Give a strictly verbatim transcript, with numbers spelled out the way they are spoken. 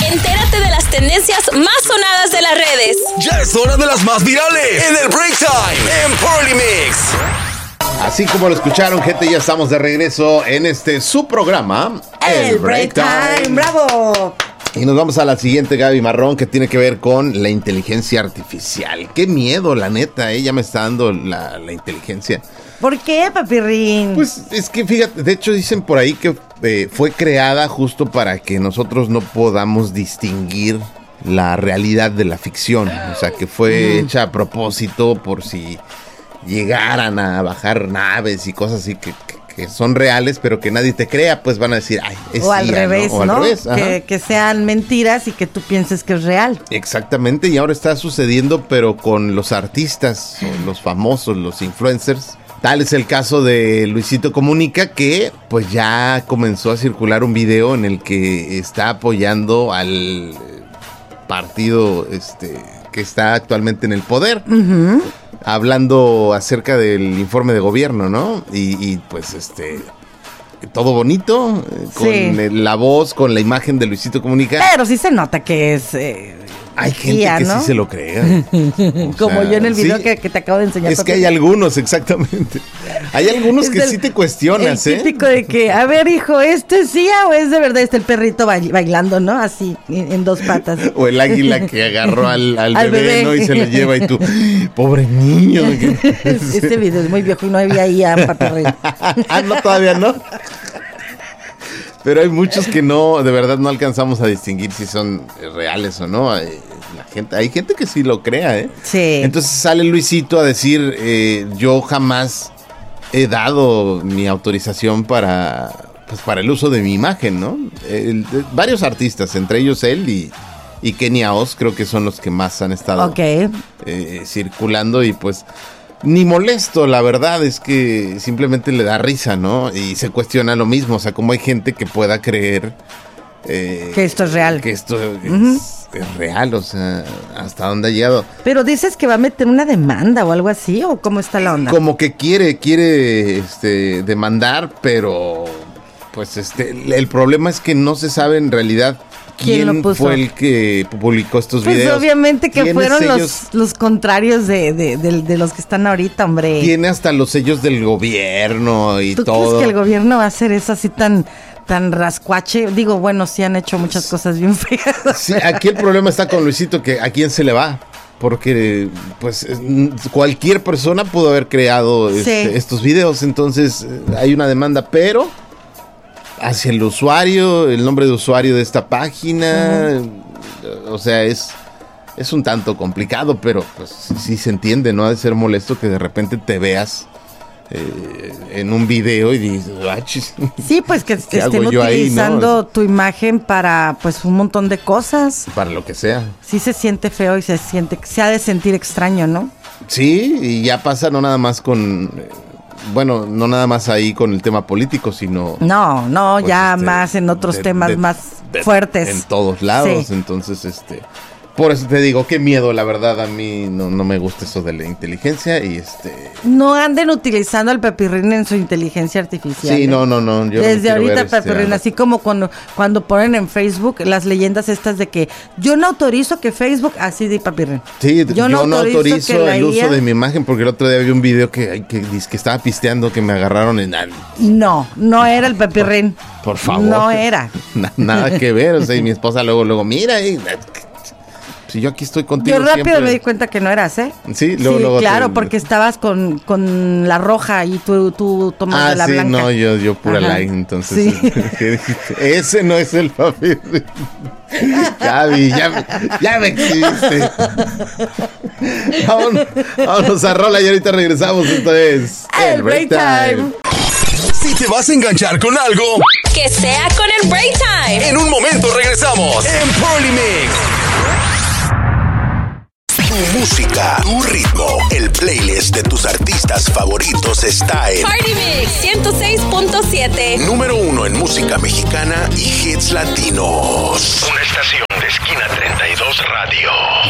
Entérate de las tendencias más sonadas de las redes. Ya es hora de las más virales en el Break Time en Party Mix. Así como lo escucharon, gente, ya estamos de regreso en este su programa, El, el Break, Break Time. Time. ¡Bravo! Y nos vamos a la siguiente, Gaby Marrón, que tiene que ver con la inteligencia artificial. Qué miedo, la neta, ¿eh? Ya me está dando la, la inteligencia. ¿Por qué, papirrín? Pues es que fíjate, de hecho dicen por ahí que eh, fue creada justo para que nosotros no podamos distinguir la realidad de la ficción. O sea, que fue mm. hecha a propósito por si llegaran a bajar naves y cosas así que, que, que son reales, pero que nadie te crea, pues van a decir, ay, es o al I A, revés, ¿no? O ¿no? al revés, que, que sean mentiras y que tú pienses que es real. Exactamente, y ahora está sucediendo, pero con los artistas, los famosos, los influencers. Tal es el caso de Luisito Comunica, que pues ya comenzó a circular un video en el que está apoyando al partido este que está actualmente en el poder, uh-huh. hablando acerca del informe de gobierno, ¿no? Y, y pues este todo bonito, con sí. la voz, con la imagen de Luisito Comunica. Pero sí se nota que es... Eh... Hay gente I A, que ¿no? sí se lo cree. Como sea, yo en el video sí, que, que te acabo de enseñar. Es que hay algunos, exactamente. Hay algunos es que el, sí te cuestionas, el ¿eh? típico de que, a ver, hijo, ¿esto es I A o es de verdad este el perrito bailando, ¿no? Así, en, en dos patas. O el águila que agarró al, al, al bebé, bebé, ¿no? Y se lo lleva y tú, pobre niño. Este video es muy viejo y no había I A, papirrín. Ah, no, todavía no. Pero hay muchos que no, de verdad no alcanzamos a distinguir si son reales o no. La gente, hay gente que sí lo crea, ¿eh? Sí. Entonces sale Luisito a decir, eh, yo jamás he dado mi autorización para, pues, para el uso de mi imagen, ¿no? El, de, varios artistas, entre ellos él y, y Kenia Oz, creo que son los que más han estado okay. eh, circulando y pues... Ni molesto, la verdad es que simplemente le da risa, ¿no? Y se cuestiona lo mismo, o sea, como hay gente que pueda creer eh, que esto es real. Que esto uh-huh. es, es real, o sea, hasta dónde ha llegado. Pero dices que va a meter una demanda o algo así, ¿o cómo está la onda? Como que quiere, quiere este, demandar, pero pues este, el problema es que no se sabe en realidad ¿Quién, ¿Quién fue el que publicó estos pues videos? Pues obviamente que fueron los, los contrarios de, de, de, de los que están ahorita, hombre. Tiene hasta los sellos del gobierno y ¿Tú todo. ¿Tú crees que el gobierno va a hacer eso así tan, tan rascuache? Digo, bueno, sí han hecho muchas cosas bien feas. Sí, aquí el problema está con Luisito, que ¿a quién se le va? Porque pues cualquier persona pudo haber creado sí. este, estos videos, entonces hay una demanda, pero... hacia el usuario, el nombre de usuario de esta página, uh-huh. o sea, es, es un tanto complicado, pero pues sí se entiende, ¿no? Ha de ser molesto que de repente te veas eh, en un video y dices, ah, chis, sí, pues que estén utilizando ahí, ¿no? Tu imagen para pues un montón de cosas. Para lo que sea. Sí se siente feo y se siente, se ha de sentir extraño, ¿no? Sí, y ya pasa no nada más con... Bueno, no nada más ahí con el tema político, sino... No, no, pues ya este, más en otros de, temas de, más de, fuertes. En todos lados, sí. Entonces, este... Por eso te digo, qué miedo, la verdad, a mí no, no me gusta eso de la inteligencia y este... No anden utilizando al Pepirrín en su inteligencia artificial. Sí, ¿eh? no, no, no. Yo Desde no ahorita, ver Pepirrín, este, así como cuando, cuando ponen en Facebook las leyendas estas de que yo no autorizo que Facebook, así de Pepirrín. Sí, yo, yo no autorizo, autorizo el uso de mi imagen, porque el otro día vi un video que, que, que estaba pisteando, que me agarraron en... No, no era el Pepirrín. Por, por favor. No era. Na, nada que ver, o sea, y mi esposa luego, luego, mira, y... Si yo aquí estoy contigo. Yo rápido siempre. me di cuenta que no eras, ¿eh? Sí, luego, sí, luego claro, te... porque estabas con, con la roja y tú, tú tomando ah, la sí, blanca. no, yo, yo pura light, entonces. Sí. Ese no es el papel. Gaby, ya, ya me exhibiste. Vámonos, vámonos a rola y ahorita regresamos. Esto es El Break Time. Time. Si te vas a enganchar con algo, que sea con el Break Time. En un momento regresamos en Party Mix. Tu música, tu ritmo, el playlist de tus artistas favoritos está en Party Mix ciento seis punto siete. Número uno en música mexicana y hits latinos. Una estación de Esquina treinta y dos Radio.